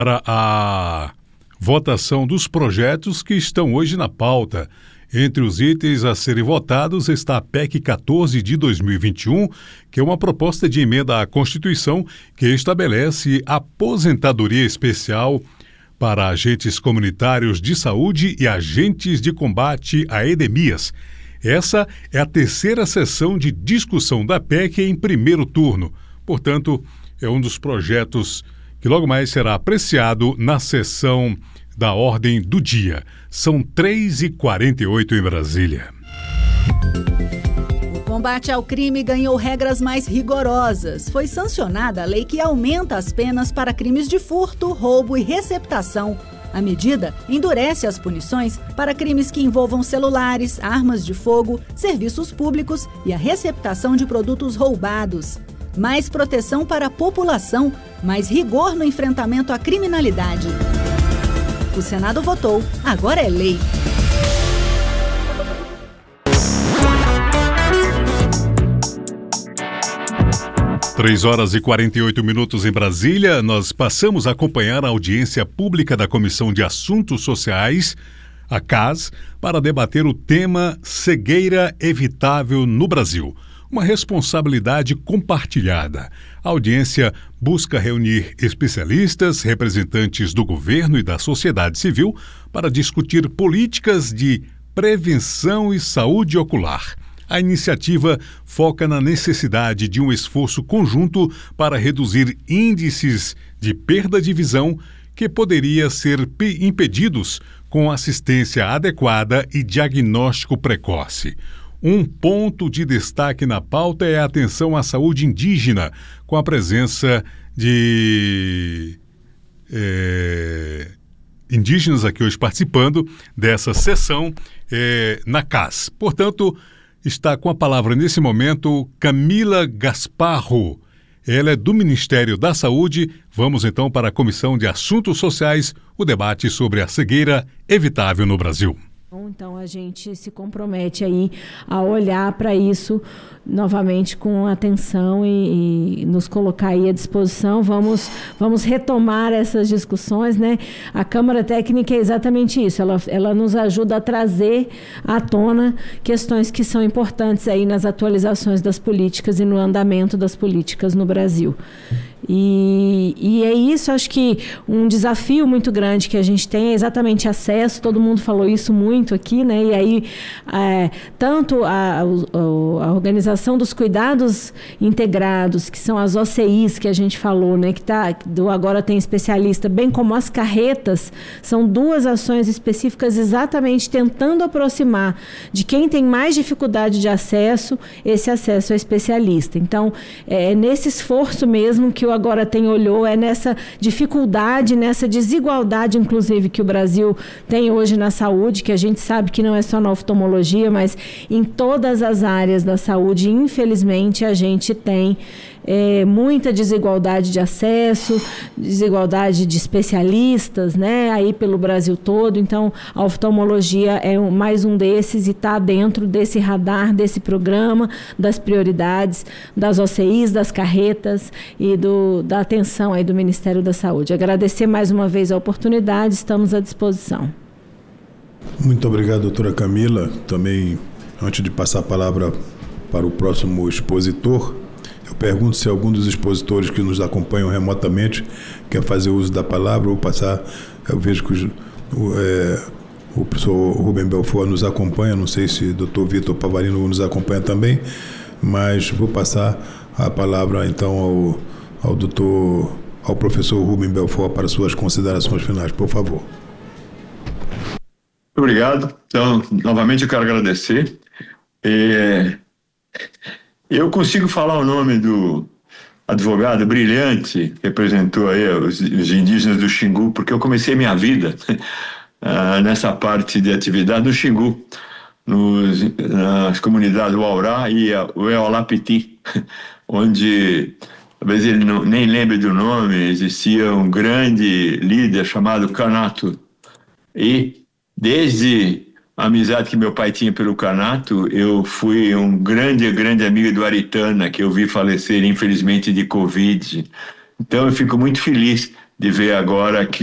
Para a votação dos projetos que estão hoje na pauta. Entre os itens a serem votados está a PEC 14 de 2021, que é uma proposta de emenda à Constituição que estabelece aposentadoria especial para agentes comunitários de saúde e agentes de combate a endemias. Essa é a terceira sessão de discussão da PEC em primeiro turno. Portanto, é um dos projetos que logo mais será apreciado na sessão da ordem do dia. São 3h48 em Brasília. O combate ao crime ganhou regras mais rigorosas. Foi sancionada a lei que aumenta as penas para crimes de furto, roubo e receptação. A medida endurece as punições para crimes que envolvam celulares, armas de fogo, serviços públicos e a receptação de produtos roubados. Mais proteção para a população, mais rigor no enfrentamento à criminalidade. O Senado votou, agora é lei. Três horas e 48 minutos em Brasília, nós passamos a acompanhar a audiência pública da Comissão de Assuntos Sociais, a CAS, para debater o tema cegueira evitável no Brasil. Uma responsabilidade compartilhada. A audiência busca reunir especialistas, representantes do governo e da sociedade civil para discutir políticas de prevenção e saúde ocular. A iniciativa foca na necessidade de um esforço conjunto para reduzir índices de perda de visão que poderia ser impedidos com assistência adequada e diagnóstico precoce. Um ponto de destaque na pauta é a atenção à saúde indígena, com a presença de indígenas aqui hoje participando dessa sessão na CAS. Portanto, está com a palavra nesse momento Camila Gasparro. Ela é do Ministério da Saúde. Vamos então para a Comissão de Assuntos Sociais, o debate sobre a cegueira evitável no Brasil. Então, a gente se compromete aí a olhar para isso novamente com atenção e nos colocar aí à disposição. Vamos retomar essas discussões, né? A Câmara Técnica é exatamente isso, ela nos ajuda a trazer à tona questões que são importantes aí nas atualizações das políticas e no andamento das políticas no Brasil. E é isso, acho que um desafio muito grande que a gente tem é exatamente acesso, todo mundo falou isso muito aqui, né? E aí, tanto a organização dos cuidados integrados, que são as OCIs que a gente falou, né? Que agora tem especialista, bem como as carretas, são duas ações específicas exatamente tentando aproximar de quem tem mais dificuldade de acesso, esse acesso ao especialista. Então, é nesse esforço mesmo que o Agora Tem olhou, é nessa dificuldade, nessa desigualdade, inclusive, que o Brasil tem hoje na saúde, que a gente sabe que não é só na oftalmologia, mas em todas as áreas da saúde, infelizmente, a gente tem muita desigualdade de acesso, desigualdade de especialistas, né, aí pelo Brasil todo. Então, a oftalmologia é mais um desses e está dentro desse radar, desse programa, das prioridades, das OCIs, das carretas e da atenção aí do Ministério da Saúde. Agradecer mais uma vez a oportunidade, estamos à disposição. Muito obrigado, doutora Camila. Também, antes de passar a palavra para o próximo expositor, eu pergunto se algum dos expositores que nos acompanham remotamente quer fazer uso da palavra ou passar. Eu vejo que o professor Rubem Belfort nos acompanha, não sei se o doutor Vitor Pavarino nos acompanha também, mas vou passar a palavra então ao professor Rubem Belfort para suas considerações finais, por favor. Obrigado. Então, novamente eu quero agradecer. Eu consigo falar o nome do advogado brilhante que representou aí os indígenas do Xingu, porque eu comecei minha vida nessa parte de atividade no Xingu, nas comunidades Uaurá e o Eolapiti, onde, talvez ele nem lembre do nome, existia um grande líder chamado Canato. E desde a amizade que meu pai tinha pelo Canato, eu fui um grande amigo do Aritana, que eu vi falecer, infelizmente, de Covid. Então, eu fico muito feliz de ver agora que